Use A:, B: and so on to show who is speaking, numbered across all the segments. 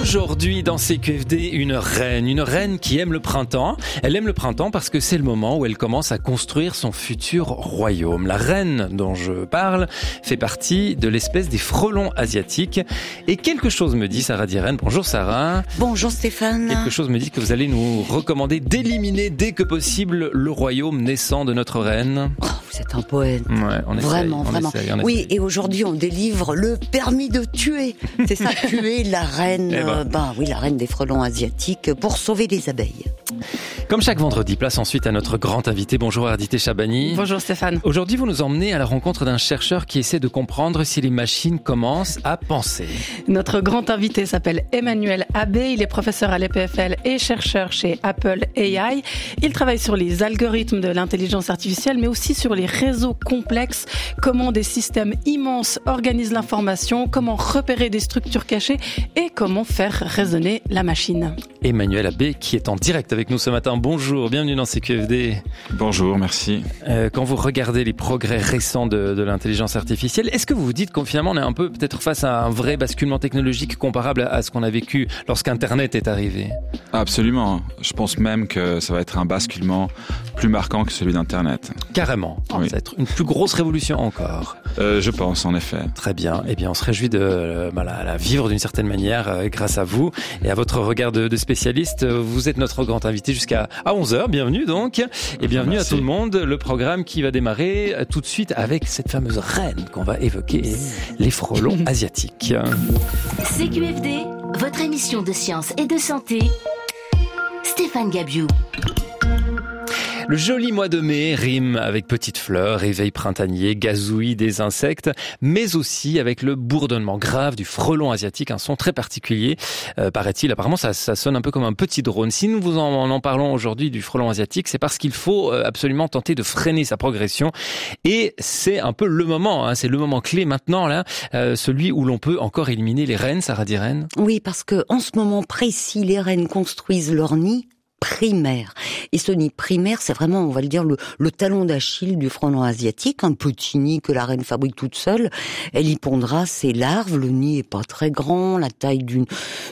A: Aujourd'hui, dans CQFD, une reine qui aime le printemps. Elle aime le printemps parce que c'est le moment où elle commence à construire son futur royaume. La reine dont je parle fait partie de l'espèce des frelons asiatiques. Et quelque chose me dit, Sarah Diren, bonjour Sarah.
B: Bonjour Stéphane.
A: Quelque chose me dit que vous allez nous recommander d'éliminer dès que possible le royaume naissant de notre reine.
B: Oh, vous êtes un poète.
A: Ouais, on essaye,
B: vraiment. Oui,
A: essaye.
B: et aujourd'hui on délivre le permis de tuer. C'est ça, tuer la reine, la reine des frelons asiatiques pour sauver les abeilles.
A: Comme chaque vendredi, place ensuite à notre grand invité. Bonjour Ardité Chabani.
C: Bonjour Stéphane.
A: Aujourd'hui, vous nous emmenez à la rencontre d'un chercheur qui essaie de comprendre si les machines commencent à penser.
C: Notre grand invité s'appelle Emmanuel Abbé. Il est professeur à l'EPFL et chercheur chez Apple AI. Il travaille sur les algorithmes de l'intelligence artificielle, mais aussi sur les réseaux complexes, comment des systèmes immenses organisent l'information, comment repérer des structures cachées et comment faire raisonner la machine.
A: Emmanuel Abbé qui est en direct avec nous ce matin. Bonjour, bienvenue dans CQFD.
D: Bonjour, merci.
A: Quand vous regardez les progrès récents de l'intelligence artificielle, est-ce que vous vous dites qu'on finalement on est un peu peut-être face à un vrai basculement technologique comparable à ce qu'on a vécu lorsqu'Internet est arrivé?
D: Absolument. Je pense même que ça va être un basculement plus marquant que celui d'Internet.
A: Carrément.
D: Oui.
A: Ça va être une plus grosse révolution encore.
D: Je pense, en effet.
A: Très bien. Eh bien, on se réjouit de la vivre d'une certaine manière grâce à vous et à votre regard de spécialiste. Vous êtes notre grand invité jusqu'à 11h. Bienvenue donc. Et bienvenue
D: Merci.
A: à tout le monde. Le programme qui va démarrer tout de suite avec cette fameuse reine qu'on va évoquer, les frelons asiatiques.
E: CQFD, votre émission de science et de santé. Stéphane Gabiou.
A: Le joli mois de mai rime avec petites fleurs, réveil printanier, gazouillis des insectes, mais aussi avec le bourdonnement grave du frelon asiatique, un son très particulier, paraît-il. Apparemment, ça sonne un peu comme un petit drone. Si nous vous en parlons aujourd'hui du frelon asiatique, c'est parce qu'il faut absolument tenter de freiner sa progression. Et c'est un peu le moment, c'est le moment clé maintenant, là, celui où l'on peut encore éliminer les reines, Sarah Diren.
B: Oui, parce que en ce moment précis, les reines construisent leur nid primaire. Et ce nid primaire, c'est vraiment, on va le dire, le talon d'Achille du frelon asiatique, un petit nid que la reine fabrique toute seule. Elle y pondra ses larves. Le nid est pas très grand, la taille d'une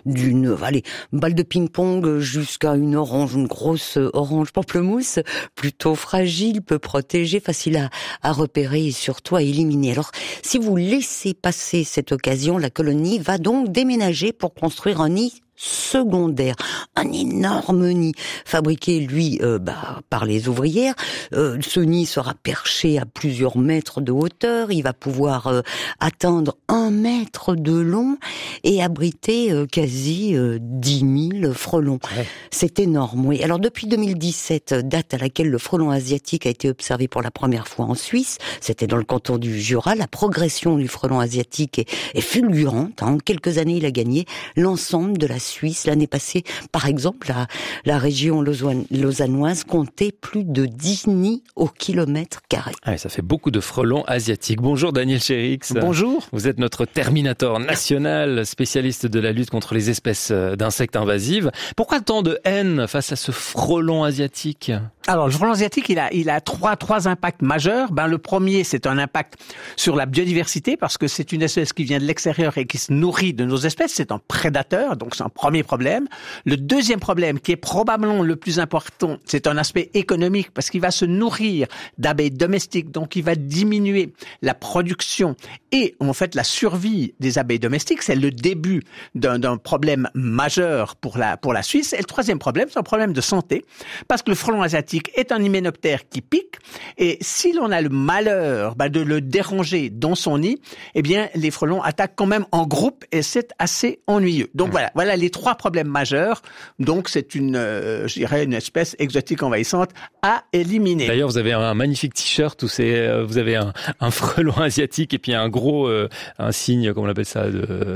B: balle de ping-pong jusqu'à une grosse orange pamplemousse, plutôt fragile, peu protégée, facile à repérer et surtout à éliminer. Alors, si vous laissez passer cette occasion, la colonie va donc déménager pour construire un nid secondaire, un énorme nid fabriqué lui par les ouvrières. Ce nid sera perché à plusieurs mètres de hauteur, il va pouvoir atteindre 1 mètre de long et abriter quasi 10 000 frelons. Ouais. C'est énorme, oui. Alors depuis 2017, date à laquelle le frelon asiatique a été observé pour la première fois en Suisse, c'était dans le canton du Jura, la progression du frelon asiatique est fulgurante. En quelques années, il a gagné l'ensemble de la Suisse. L'année passée, par exemple, la région lausannoise comptait plus de 10 nids au kilomètre carré.
A: Ah, ça fait beaucoup de frelons asiatiques. Bonjour Daniel Chérix.
F: Bonjour.
A: Vous êtes notre terminator national, spécialiste de la lutte contre les espèces d'insectes invasives. Pourquoi tant de haine face à ce frelon asiatique ?
F: Alors, le frelon asiatique, il a trois impacts majeurs. Le premier, c'est un impact sur la biodiversité, parce que c'est une espèce qui vient de l'extérieur et qui se nourrit de nos espèces. C'est un prédateur, donc c'est un premier problème. Le deuxième problème, qui est probablement le plus important, c'est un aspect économique, parce qu'il va se nourrir d'abeilles domestiques, donc il va diminuer la production et en fait la survie des abeilles domestiques. C'est le début d'un problème majeur pour la Suisse. Et le troisième problème, c'est un problème de santé, parce que le frelon asiatique est un hyménoptère qui pique, et si l'on a le malheur de le déranger dans son nid, eh bien les frelons attaquent quand même en groupe, et c'est assez ennuyeux. Donc voilà les 3 problèmes majeurs. Donc c'est une espèce exotique envahissante à éliminer.
A: D'ailleurs, vous avez un magnifique t-shirt où vous avez un frelon asiatique et puis un gros un signe, comment on appelle ça,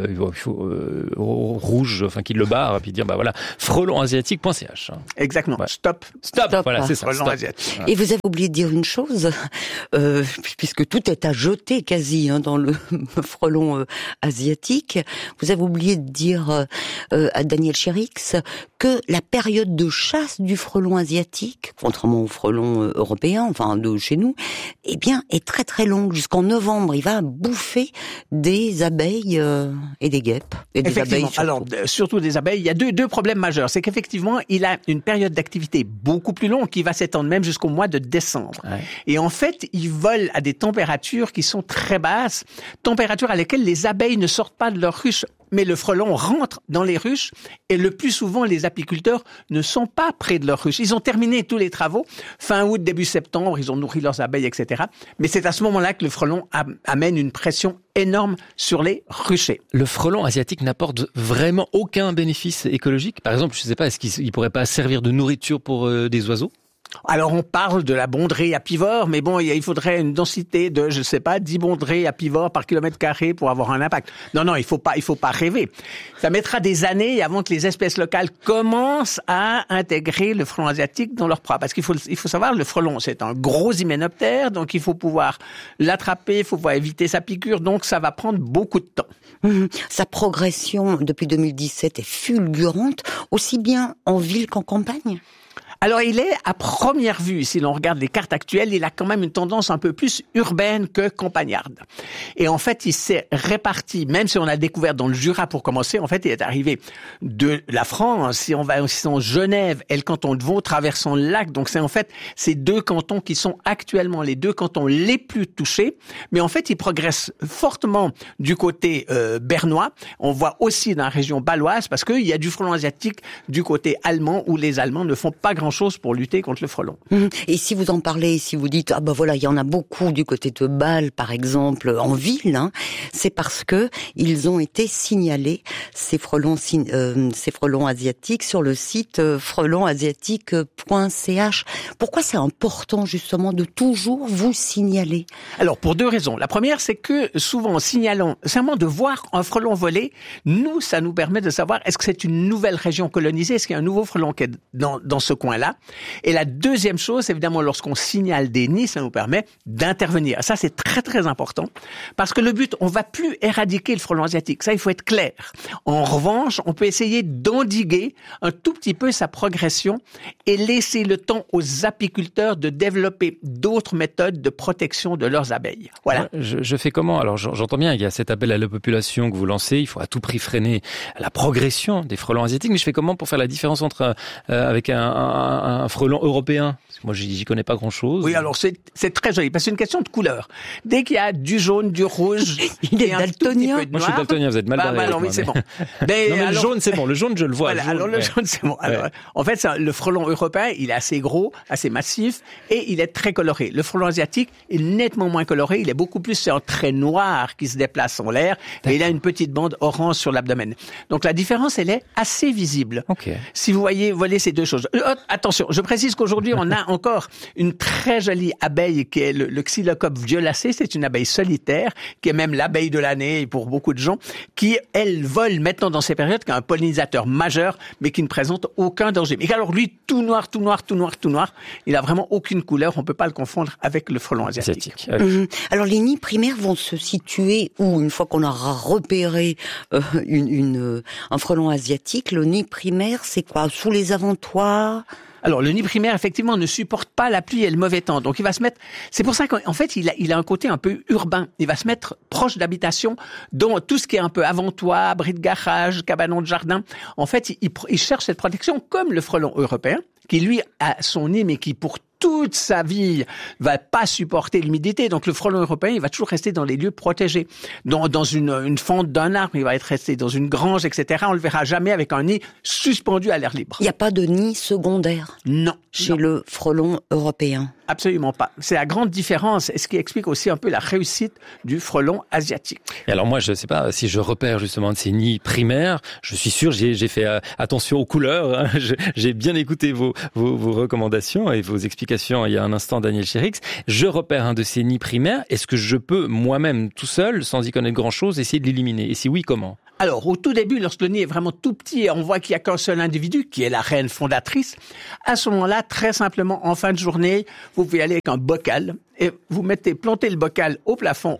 A: rouge, enfin qui le barre, et puis dire frelonasiatique.ch.
F: Exactement. Ouais. Stop.
A: Voilà, c'est ça.
F: Frelon asiatique.
B: Et vous avez oublié de dire une chose, puisque tout est à jeter quasi dans le frelon asiatique. Vous avez oublié de dire à Daniel Chérix, que la période de chasse du frelon asiatique, contrairement au frelon européen, enfin de chez nous, eh bien, est très très longue. Jusqu'en novembre, il va bouffer des abeilles et des guêpes. Et des abeilles surtout.
F: Alors, surtout des abeilles, il y a deux problèmes majeurs. C'est qu'effectivement, il a une période d'activité beaucoup plus longue qui va s'étendre même jusqu'au mois de décembre. Ouais. Et en fait, il vole à des températures qui sont très basses, températures à lesquelles les abeilles ne sortent pas de leur ruche. Mais le frelon rentre dans les ruches et le plus souvent, les apiculteurs ne sont pas près de leur ruche. Ils ont terminé tous les travaux. Fin août, début septembre, ils ont nourri leurs abeilles, etc. Mais c'est à ce moment-là que le frelon amène une pression énorme sur les ruchers.
A: Le frelon asiatique n'apporte vraiment aucun bénéfice écologique. Par exemple, je ne sais pas, est-ce qu'il pourrait pas servir de nourriture pour des oiseaux ?
F: Alors, on parle de la bonderie apivore, mais bon, il faudrait une densité de, 10 bonderies apivores par kilomètre carré pour avoir un impact. Non, il faut pas rêver. Ça mettra des années avant que les espèces locales commencent à intégrer le frelon asiatique dans leur proie. Parce qu'il faut savoir, le frelon, c'est un gros hyménoptère, donc il faut pouvoir l'attraper, il faut pouvoir éviter sa piqûre, donc ça va prendre beaucoup de temps.
B: Sa progression depuis 2017 est fulgurante, aussi bien en ville qu'en campagne.
F: Alors, il est, à première vue, si l'on regarde les cartes actuelles, il a quand même une tendance un peu plus urbaine que campagnarde. Et en fait, il s'est réparti, même si on a découvert dans le Jura pour commencer, en fait, il est arrivé de la France, si on va aussi en Genève et le canton de Vaud, traversant le lac. Donc, c'est en fait ces deux cantons qui sont actuellement les deux cantons les plus touchés. Mais en fait, il progresse fortement du côté bernois. On voit aussi dans la région baloise, parce qu'il y a du frelon asiatique du côté allemand, où les Allemands ne font pas grand-chose pour lutter contre le frelon.
B: Et si vous en parlez, si vous dites, il y en a beaucoup du côté de Bâle, par exemple, en ville, c'est parce que ils ont été signalés, ces frelons asiatiques, sur le site frelonasiatique.ch. Pourquoi c'est important, justement, de toujours vous signaler?
F: Alors, pour deux raisons. La première, c'est que, souvent, en signalant, simplement de voir un frelon voler, ça nous permet de savoir, est-ce que c'est une nouvelle région colonisée? Est-ce qu'il y a un nouveau frelon qui est dans ce coin-là? Et la deuxième chose, évidemment, lorsqu'on signale des nids, ça nous permet d'intervenir. Ça, c'est très, très important. Parce que le but, on va plus éradiquer le frelon asiatique. Ça, il faut être clair. En revanche, on peut essayer d'endiguer un tout petit peu sa progression et laisser le temps aux apiculteurs de développer d'autres méthodes de protection de leurs abeilles. Voilà.
A: Je fais comment? Alors, j'entends bien, il y a cet appel à la population que vous lancez. Il faut à tout prix freiner la progression des frelons asiatiques. Mais je fais comment pour faire la différence entre avec un frelon européen? Parce que moi, j'y connais pas grand-chose.
F: Oui, alors c'est très joli, parce que c'est une question de couleur. Dès qu'il y a du jaune, du rouge,
B: il est daltonien.
A: Moi, je suis daltonien, vous êtes mal barré.
F: Alors, oui, c'est bon.
A: Mais alors, le jaune, c'est bon. Le jaune, je le vois.
F: Voilà, alors le jaune, c'est bon. Alors, en fait, le frelon européen, il est assez gros, assez massif, et il est très coloré. Le frelon asiatique est nettement moins coloré. Il est beaucoup plus, c'est un trait noir qui se déplace en l'air, et il a une petite bande orange sur l'abdomen. Donc, la différence, elle est assez visible.
A: Okay.
F: Si vous voyez ces deux choses. Attention, je précise qu'aujourd'hui, on a encore une très jolie abeille qui est le Xylocope violacé. C'est une abeille solitaire, qui est même l'abeille de l'année pour beaucoup de gens, qui, elle, vole maintenant dans ces périodes, qui est un pollinisateur majeur, mais qui ne présente aucun danger. Mais alors lui, tout noir, il a vraiment aucune couleur. On peut pas le confondre avec le frelon asiatique.
B: Alors les nids primaires vont se situer où, une fois qu'on aura repéré un frelon asiatique, le nid primaire, c'est quoi? Sous les avantoirs?
F: Alors, le nid primaire, effectivement, ne supporte pas la pluie et le mauvais temps. Donc, il va se mettre... C'est pour ça qu'en fait, il a un côté un peu urbain. Il va se mettre proche d'habitation, dont tout ce qui est un peu avant-toit, abri de garage, cabanon de jardin. En fait, il cherche cette protection comme le frelon européen, qui, lui, a son nid, mais qui, pour toute sa vie, va pas supporter l'humidité. Donc, le frelon européen, il va toujours rester dans les lieux protégés. Dans une fente d'un arbre, il va être resté dans une grange, etc. On le verra jamais avec un nid suspendu à l'air libre.
B: Il n'y a pas de nid secondaire?
F: Non.
B: Chez le frelon européen?
F: Absolument pas. C'est la grande différence, et ce qui explique aussi un peu la réussite du frelon asiatique.
A: Et alors moi, je sais pas, si je repère justement de ces nids primaires, je suis sûr, j'ai fait attention aux couleurs, j'ai bien écouté vos recommandations et vos explications il y a un instant, Daniel Chérix. Je repère un de ces nids primaires, est-ce que je peux moi-même, tout seul, sans y connaître grand-chose, essayer de l'éliminer? Et si oui, comment?
F: Alors, au tout début, lorsque le nid est vraiment tout petit et on voit qu'il n'y a qu'un seul individu, qui est la reine fondatrice, à ce moment-là, très simplement, en fin de journée, vous pouvez aller avec un bocal et vous plantez le bocal au plafond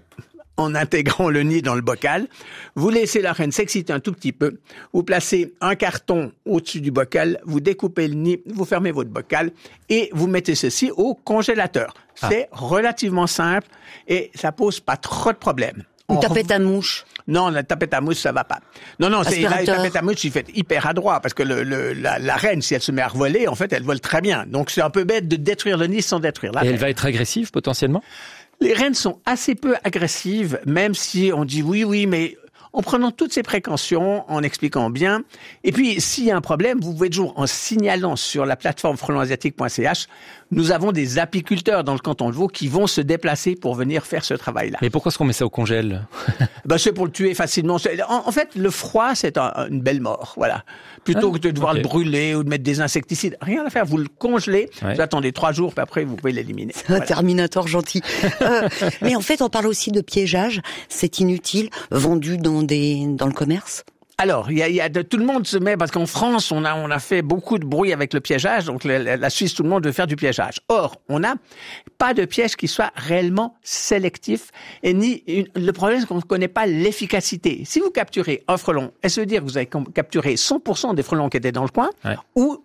F: en intégrant le nid dans le bocal. Vous laissez la reine s'exciter un tout petit peu. Vous placez un carton au-dessus du bocal, vous découpez le nid, vous fermez votre bocal et vous mettez ceci au congélateur. C'est relativement simple et ça pose pas trop de problèmes.
B: Une tapette à mouche.
F: Non, la tapette à mouche, ça va pas. Non, la tapette à mouche, il fait hyper adroit parce que la reine, si elle se met à voler, en fait, elle vole très bien. Donc c'est un peu bête de détruire le nid sans détruire la reine.
A: Et elle va être agressive potentiellement ?
F: Les reines sont assez peu agressives, même si on dit oui, mais en prenant toutes ces précautions, en expliquant bien. Et puis, s'il y a un problème, vous pouvez toujours, en signalant sur la plateforme frelonasiatique.ch, nous avons des apiculteurs dans le canton de Vaud qui vont se déplacer pour venir faire ce travail-là.
A: Mais pourquoi est-ce qu'on met ça au congèle ?
F: C'est pour le tuer facilement. En fait, le froid, c'est une belle mort, voilà. Plutôt que de devoir le brûler ou de mettre des insecticides, rien à faire. Vous le congelez, vous attendez 3 jours, puis après, vous pouvez l'éliminer.
B: C'est un Terminator gentil. Mais en fait, on parle aussi de piégeage. C'est inutile, vendu dans le commerce.
F: Alors, il y a tout le monde se met, parce qu'en France, on a fait beaucoup de bruit avec le piégeage, donc la Suisse, tout le monde veut faire du piégeage. Or, on n'a pas de piège qui soit réellement sélectif, et le problème, c'est qu'on ne connaît pas l'efficacité. Si vous capturez un frelon, est-ce que veut dire que vous avez capturé 100% des frelons qui étaient dans le coin, ou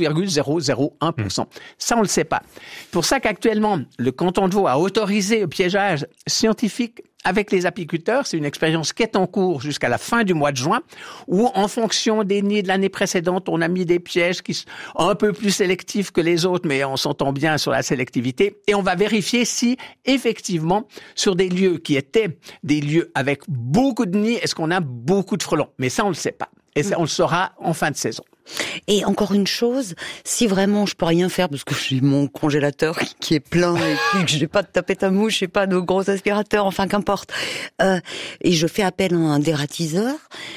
F: 0,001%? Ça, on le sait pas. Pour ça qu'actuellement, le canton de Vaud a autorisé le piégeage scientifique avec les apiculteurs. C'est une expérience qui est en cours jusqu'à la fin du mois de juin, où en fonction des nids de l'année précédente, on a mis des pièges qui sont un peu plus sélectifs que les autres, mais on s'entend bien sur la sélectivité. Et on va vérifier si, effectivement, sur des lieux qui étaient des lieux avec beaucoup de nids, est-ce qu'on a beaucoup de frelons? Mais ça, on le sait pas. Et ça, on le saura en fin de saison.
B: Et encore une chose, si vraiment je peux rien faire parce que j'ai mon congélateur qui est plein et puis que j'ai pas de tapette à mouche, j'ai pas de gros aspirateurs, enfin qu'importe, et je fais appel à un dératiseur,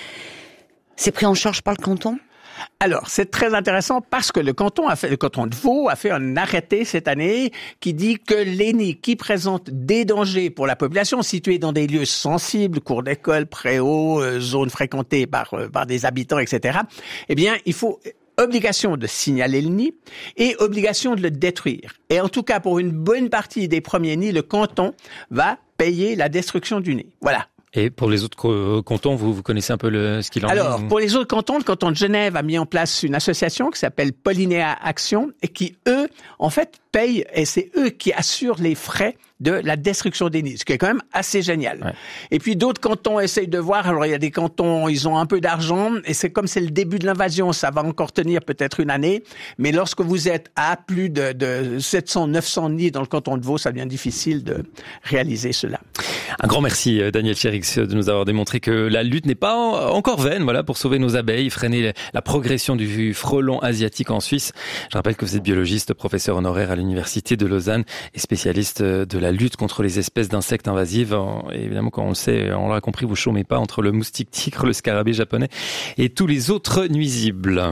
B: c'est pris en charge par le canton ?
F: Alors, c'est très intéressant parce que le canton de Vaud a fait un arrêté cette année qui dit que les nids qui présentent des dangers pour la population situés dans des lieux sensibles, cours d'école, préaux, zones fréquentées par des habitants, etc., eh bien, il faut obligation de signaler le nid et obligation de le détruire. Et en tout cas, pour une bonne partie des premiers nids, le canton va payer la destruction du nid. Voilà.
A: Et pour les autres cantons, vous connaissez un peu ce qu'il en est?
F: Alors, pour les autres cantons, le canton de Genève a mis en place une association qui s'appelle Polynéa Action et qui, eux, en fait, payent, et c'est eux qui assurent les frais de la destruction des nids, ce qui est quand même assez génial. Ouais. Et puis d'autres cantons essayent de voir, alors il y a des cantons, ils ont un peu d'argent, et c'est comme c'est le début de l'invasion, ça va encore tenir peut-être une année, mais lorsque vous êtes à plus de 700, 900 nids dans le canton de Vaud, ça devient difficile de réaliser cela.
A: Un grand merci Daniel Chérix de nous avoir démontré que la lutte n'est pas encore vaine, voilà, pour sauver nos abeilles, freiner la progression du frelon asiatique en Suisse. Je rappelle que vous êtes biologiste, professeur honoraire à l'Université de Lausanne et spécialiste de la lutte contre les espèces d'insectes invasives. Et évidemment, quand on le sait, on l'a compris, vous chômez pas entre le moustique tigre, le scarabée japonais et tous les autres nuisibles.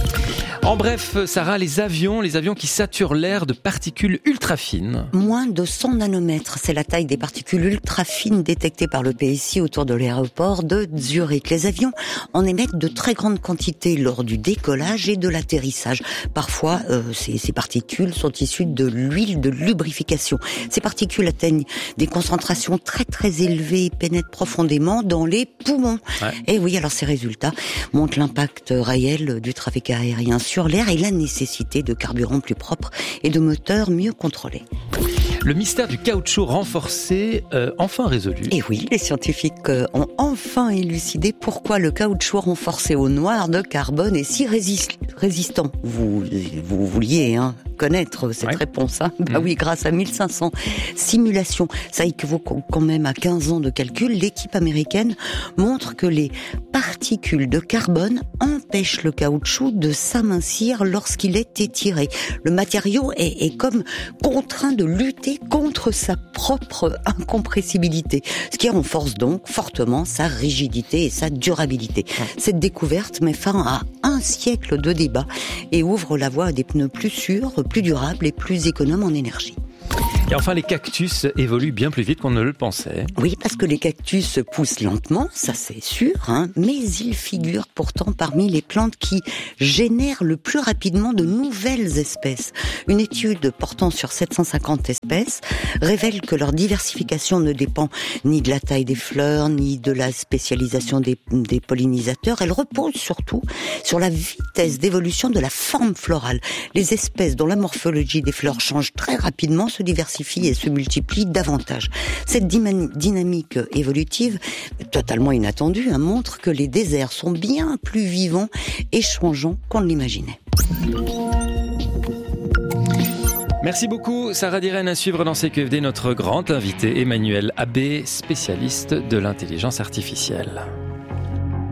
A: En bref, Sarah, les avions qui saturent l'air de particules ultra fines.
B: Moins de 100 nanomètres, c'est la taille des particules ultra fines détectées par le PSI autour de l'aéroport de Zurich. Les avions en émettent de très grandes quantités lors du décollage et de l'atterrissage. Parfois, ces particules sont issues de l'huile de lubrification. Ces particules atteignent des concentrations très très élevées et pénètrent profondément dans les poumons. Ouais. Et oui, alors ces résultats montrent l'impact réel du trafic aérien sur l'air et la nécessité de carburant plus propre et de moteurs mieux contrôlés.
A: Le mystère du caoutchouc renforcé, enfin résolu.
B: Et oui, les scientifiques ont enfin élucidé pourquoi le caoutchouc renforcé au noir de carbone est si résistant. Vous vouliez connaître cette réponse, hein? Bah oui, grâce à 1500 simulations. Ça équivaut quand même à 15 ans de calcul. L'équipe américaine montre que les particules de carbone empêchent le caoutchouc de s'amincir lorsqu'il est étiré. Le matériau est comme contraint de lutter contre sa propre incompressibilité, ce qui renforce donc fortement sa rigidité et sa durabilité. Cette découverte met fin à un siècle de débat et ouvre la voie à des pneus plus sûrs, plus durables et plus économes en énergie.
A: Et enfin, les cactus évoluent bien plus vite qu'on ne le pensait.
B: Oui, parce que les cactus poussent lentement, ça c'est sûr, mais ils figurent pourtant parmi les plantes qui génèrent le plus rapidement de nouvelles espèces. Une étude portant sur 750 espèces révèle que leur diversification ne dépend ni de la taille des fleurs, ni de la spécialisation des pollinisateurs. Elle repose surtout sur la vitesse d'évolution de la forme florale. Les espèces dont la morphologie des fleurs change très rapidement se diversifient et se multiplient davantage. Cette dynamique évolutive, totalement inattendue, montre que les déserts sont bien plus vivants et changeants qu'on ne l'imaginait.
A: Merci beaucoup Sarah Diren. À suivre dans CQFD notre grand invité Emmanuel Abbé, spécialiste de l'intelligence artificielle.